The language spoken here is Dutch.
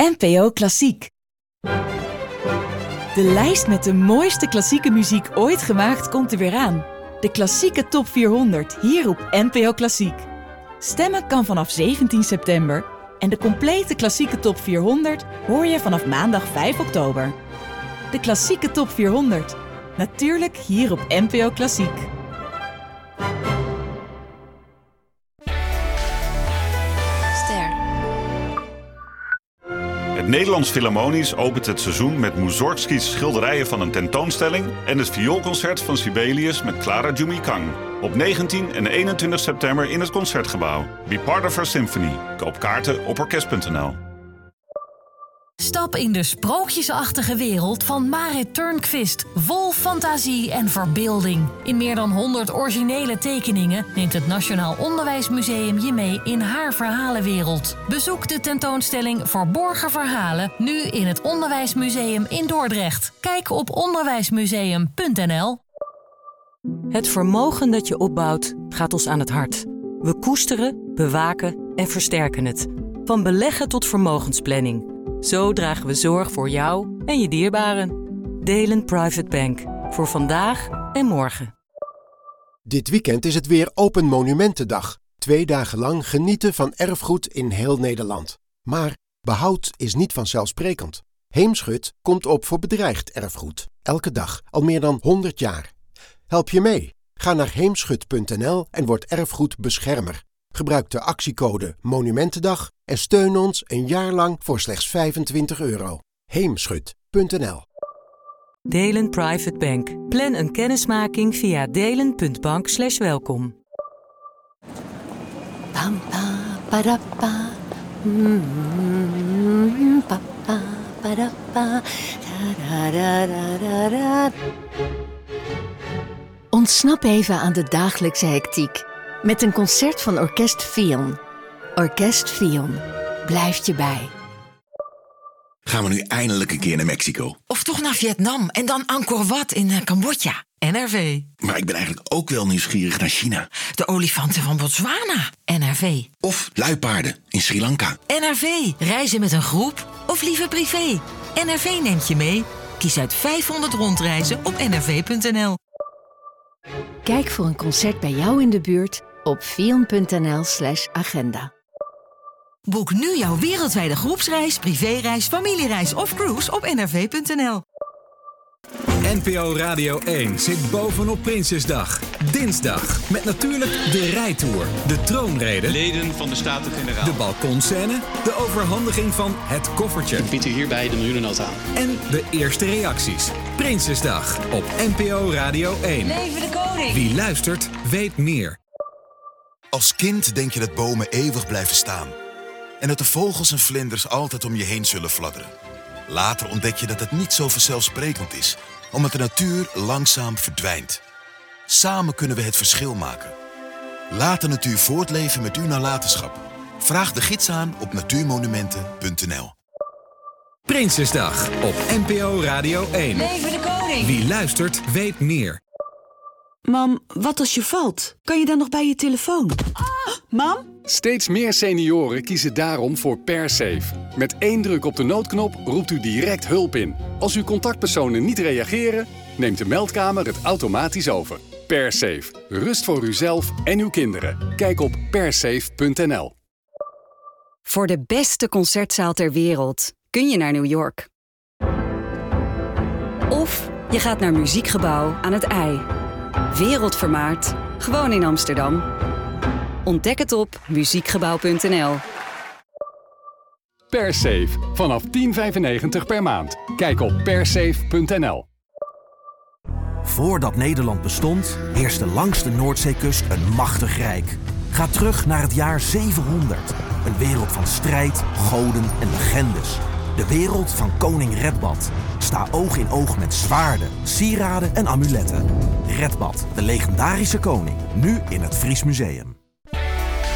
NPO Klassiek. De lijst met de mooiste klassieke muziek ooit gemaakt komt er weer aan. De klassieke top 400, hier op NPO Klassiek. Stemmen kan vanaf 17 september en de complete klassieke top 400 hoor je vanaf maandag 5 oktober. De klassieke top 400, natuurlijk hier op NPO Klassiek. Het Nederlands Philharmonisch opent het seizoen met Mussorgskys schilderijen van een tentoonstelling en het vioolconcert van Sibelius met Clara Jumikang. Op 19 en 21 september in het Concertgebouw. Be part of our symphony. Koop kaarten op orkest.nl. Stap in de sprookjesachtige wereld van Marit Turnquist. Vol fantasie en verbeelding. In meer dan 100 originele tekeningen neemt het Nationaal Onderwijsmuseum je mee in haar verhalenwereld. Bezoek de tentoonstelling Verborgen Verhalen nu in het Onderwijsmuseum in Dordrecht. Kijk op onderwijsmuseum.nl. Het vermogen dat je opbouwt gaat ons aan het hart. We koesteren, bewaken en versterken het. Van beleggen tot vermogensplanning. Zo dragen we zorg voor jou en je dierbaren. Delen Private Bank. Voor vandaag en morgen. Dit weekend is het weer Open Monumentendag. 2 dagen lang genieten van erfgoed in heel Nederland. Maar behoud is niet vanzelfsprekend. Heemschut komt op voor bedreigd erfgoed. Elke dag, al meer dan 100 jaar. Help je mee? Ga naar heemschut.nl en word erfgoedbeschermer. Gebruik de actiecode Monumentendag en steun ons een jaar lang voor slechts €25. Heemschut.nl. Delen Private Bank. Plan een kennismaking via delen.bank/welkom. Pam pa para pa. Pa pa para pa. Da da da da da. Ontsnap even aan de dagelijkse hectiek met een concert van Orkest Vion. Orkest Vion blijft je bij. Gaan we nu eindelijk een keer naar Mexico? Of toch naar Vietnam en dan Angkor Wat in Cambodja. NRV. Maar ik ben eigenlijk ook wel nieuwsgierig naar China. De olifanten van Botswana. NRV. Of luipaarden in Sri Lanka. NRV. Reizen met een groep of liever privé. NRV neemt je mee. Kies uit 500 rondreizen op nrv.nl. Kijk voor een concert bij jou in de buurt op vion.nl/agenda. Boek nu jouw wereldwijde groepsreis, privéreis, familiereis of cruise op nrv.nl. NPO Radio 1 zit bovenop Prinsjesdag. Dinsdag met natuurlijk de rijtour, de troonrede, leden van de Staten-Generaal, de balkonscène, de overhandiging van het koffertje. Ik bied u hierbij de miljoenennota aan. En de eerste reacties. Prinsjesdag op NPO Radio 1. Leven de koning! Wie luistert, weet meer. Als kind denk je dat bomen eeuwig blijven staan. En dat de vogels en vlinders altijd om je heen zullen fladderen. Later ontdek je dat het niet zo vanzelfsprekend is, omdat de natuur langzaam verdwijnt. Samen kunnen we het verschil maken. Laat de natuur voortleven met uw nalatenschap. Vraag de gids aan op natuurmonumenten.nl. Prinsjesdag op NPO Radio 1. Leven de koning! Wie luistert, weet meer. Mam, wat als je valt? Kan je dan nog bij je telefoon? Mam? Steeds meer senioren kiezen daarom voor PerSafe. Met 1 druk op de noodknop roept u direct hulp in. Als uw contactpersonen niet reageren, neemt de meldkamer het automatisch over. PerSafe. Rust voor uzelf en uw kinderen. Kijk op persafe.nl. Voor de beste concertzaal ter wereld kun je naar New York. Of je gaat naar Muziekgebouw aan het IJ. Wereldvermaard, gewoon in Amsterdam. Ontdek het op muziekgebouw.nl. PerSafe. Vanaf €10,95 per maand. Kijk op persafe.nl. Voordat Nederland bestond, heerste langs de Noordzeekust een machtig rijk. Ga terug naar het jaar 700. Een wereld van strijd, goden en legendes. De wereld van koning Redbad. Sta oog in oog met zwaarden, sieraden en amuletten. Redbad, de legendarische koning. Nu in het Fries Museum.